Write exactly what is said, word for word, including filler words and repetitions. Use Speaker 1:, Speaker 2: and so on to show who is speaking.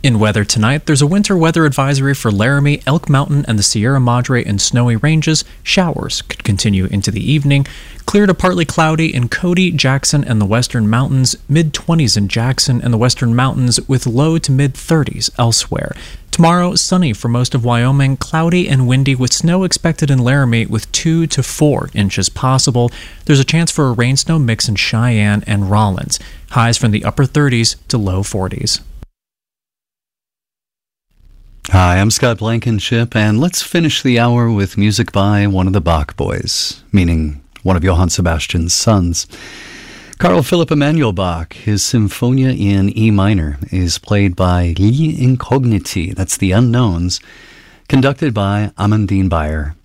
Speaker 1: In weather tonight, there's a winter weather advisory for Laramie, Elk Mountain, and the Sierra Madre and Snowy Ranges. Showers could continue into the evening. Clear to partly cloudy in Cody, Jackson, and the Western Mountains. mid twenties in Jackson and the Western Mountains with low to mid thirties elsewhere. Tomorrow, sunny for most of Wyoming, cloudy and windy with snow expected in Laramie with two to four inches possible. There's a chance for a rain-snow mix in Cheyenne and Rollins. Highs from the upper thirties to low forties.
Speaker 2: Hi, I'm Scott Blankenship, and let's finish the hour with music by one of the Bach boys, meaning one of Johann Sebastian's sons. Carl Philipp Emanuel Bach, his Symphonia in E minor, is played by Gli Incogniti, that's the Unknowns, conducted by Amandine Bayer.